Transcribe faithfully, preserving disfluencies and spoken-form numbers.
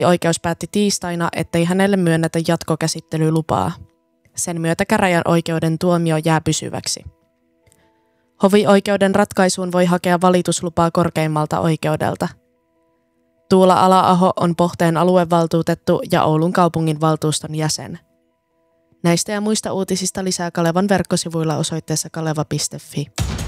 Oikeus päätti tiistaina, ettei hänelle myönnetä jatkokäsittelylupaa. Sen myötä käräjäoikeuden tuomio jää pysyväksi. Hovioikeuden ratkaisuun voi hakea valituslupaa korkeimmalta oikeudelta. Tuula Ala-aho on Pohteen aluevaltuutettu ja Oulun kaupungin valtuuston jäsen. Näistä ja muista uutisista lisää Kalevan verkkosivuilla osoitteessa kaleva piste fi.